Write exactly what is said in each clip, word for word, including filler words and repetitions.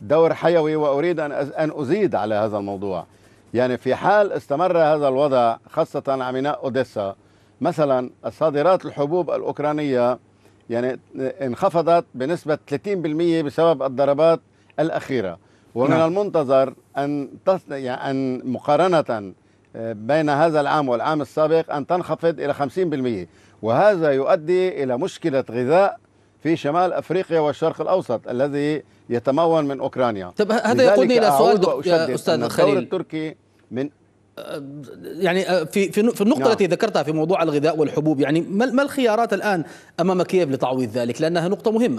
دور حيوي، وأريد أن أن أزيد على هذا الموضوع. يعني في حال استمر هذا الوضع خاصة على ميناء أوديسا مثلا، صادرات الحبوب الأوكرانية يعني انخفضت بنسبة ثلاثين بالمئة بسبب الضربات الأخيرة، ومن نعم. المنتظر أن يعني أن مقارنة بين هذا العام والعام السابق أن تنخفض إلى خمسين بالمئة، وهذا يؤدي إلى مشكلة غذاء في شمال أفريقيا والشرق الأوسط الذي يتمول من أوكرانيا. طب هذا يقودني إلى سؤال دك... يا أستاذ خليل. الدور التركي من يعني في في في النقطة نعم. التي ذكرتها في موضوع الغذاء والحبوب، يعني ما الخيارات الآن أمام كييف لتعويض ذلك؟ لأنها نقطة مهمة.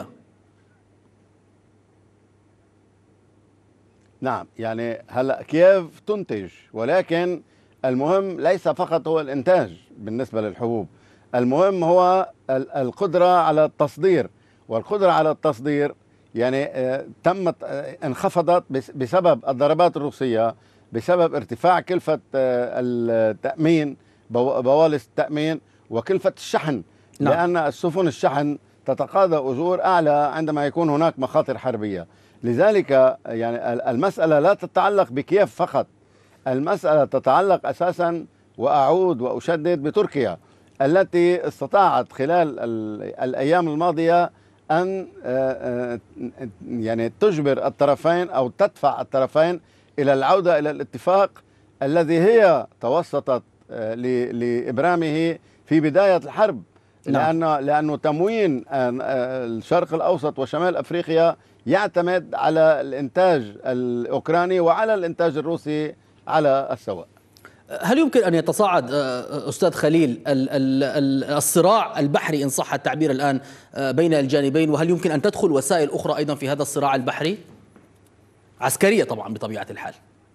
نعم، يعني هلا كييف تنتج، ولكن المهم ليس فقط هو الإنتاج بالنسبة للحبوب، المهم هو القدرة على التصدير، والقدرة على التصدير يعني تمت انخفضت بسبب الضربات الروسية، بسبب ارتفاع كلفة التأمين، بوالص التأمين وكلفة الشحن. نعم. لأن السفن الشحن تتقاضى أجور أعلى عندما يكون هناك مخاطر حربية. لذلك يعني المسألة لا تتعلق بكييف فقط، المسألة تتعلق أساسا، وأعود وأشدد، بتركيا التي استطاعت خلال الأيام الماضية أن يعني تجبر الطرفين أو تدفع الطرفين إلى العودة إلى الاتفاق الذي هي توسطت لإبرامه في بداية الحرب. نعم. لأنه لأنه تموين الشرق الأوسط وشمال أفريقيا يعتمد على الإنتاج الأوكراني وعلى الإنتاج الروسي على السواء. هل يمكن أن يتصاعد أستاذ خليل الصراع البحري إن صح التعبير الآن بين الجانبين؟ وهل يمكن أن تدخل وسائل أخرى أيضا في هذا الصراع البحري؟ عسكرية طبعا بطبيعة الحال.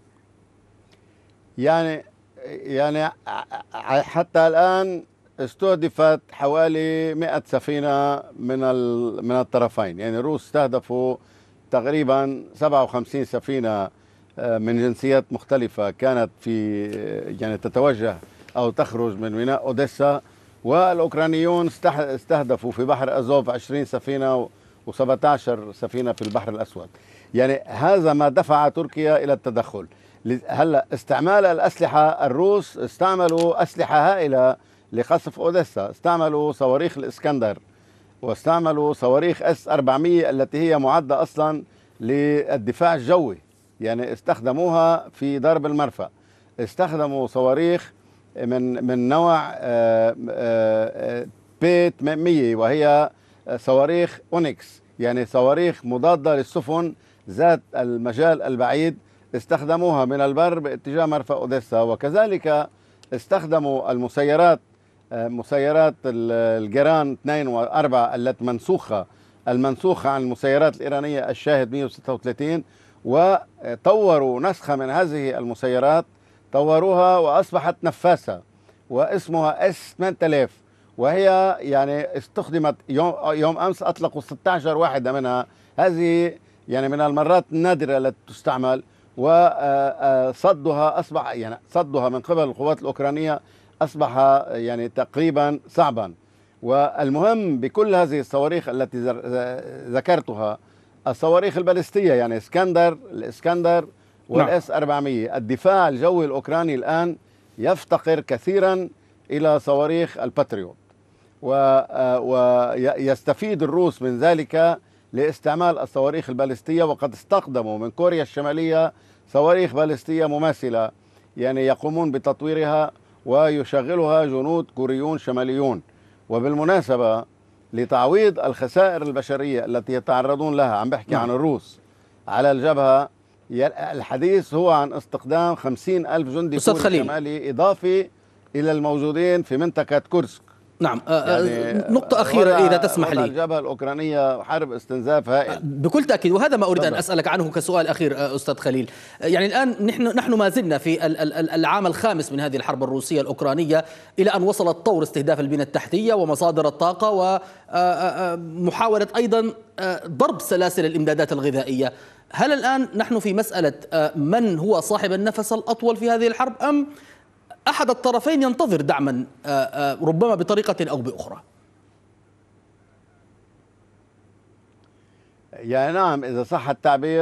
يعني يعني حتى الآن استهدفت حوالي مئة سفينة من من الطرفين، يعني الروس استهدفوا تقريبا سبعة وخمسين سفينة من جنسيات مختلفة كانت في يعني تتوجه أو تخرج من ميناء أوديسا، والأوكرانيون استهدفوا في بحر أزوف عشرين سفينة وسبعة عشر سفينة في البحر الأسود. يعني هذا ما دفع تركيا إلى التدخل. هلا استعمال الأسلحة، الروس استعملوا أسلحة هائلة لقصف أوديسا، استعملوا صواريخ الإسكندر، واستعملوا صواريخ اس أربعمئة التي هي معدة أصلا للدفاع الجوي، يعني استخدموها في ضرب المرفأ. استخدموا صواريخ من من نوع بي ثمانمئة وهي صواريخ اونكس، يعني صواريخ مضادة للسفن ذات المجال البعيد، استخدموها من البر باتجاه مرفأ أوديسا. وكذلك استخدموا المسيرات، مسيرات الجيران اثنين وأربعة التي منسوخة المنسوخة عن المسيرات الإيرانية الشاهد مئة وستة وثلاثين، وطوروا نسخة من هذه المسيرات، طوروها وأصبحت نفاثة واسمها اس ثمانية آلاف، وهي يعني استخدمت يوم, يوم أمس أطلقوا ستة عشر واحدة منها. هذه يعني من المرات النادرة التي تستعمل، وصدها أصبح يعني صدها من قبل القوات الأوكرانية أصبح يعني تقريبا صعبا. والمهم بكل هذه الصواريخ التي ذكرتها، الصواريخ البالستية يعني اسكندر الاسكندر والاس أربعمئة، الدفاع الجوي الأوكراني الآن يفتقر كثيرا إلى صواريخ الباتريوت، ويستفيد الروس من ذلك لاستعمال الصواريخ البالستية. وقد استخدموا من كوريا الشمالية صواريخ بالستية مماثلة، يعني يقومون بتطويرها ويشغلها جنود كوريون شماليون. وبالمناسبة لتعويض الخسائر البشرية التي يتعرضون لها، عم بحكي عن الروس على الجبهة، الحديث هو عن استخدام خمسين ألف جندي كوري شمالي إضافي إلى الموجودين في منطقة كورسك. نعم. يعني نقطة أخيرة إذا تسمح لي. الجبهة الأوكرانية حرب استنزاف هائل بكل تأكيد، وهذا ما أريد أن أسألك عنه كسؤال أخير أستاذ خليل. يعني الآن نحن نحن ما زلنا في العام الخامس من هذه الحرب الروسية الأوكرانية، إلى أن وصلت طور استهداف البنية التحتية ومصادر الطاقة، ومحاولة أيضا ضرب سلاسل الإمدادات الغذائية. هل الآن نحن في مسألة من هو صاحب النفس الأطول في هذه الحرب، أم أحد الطرفين ينتظر دعما ربما بطريقة أو بأخرى؟ يعني نعم، إذا صح التعبير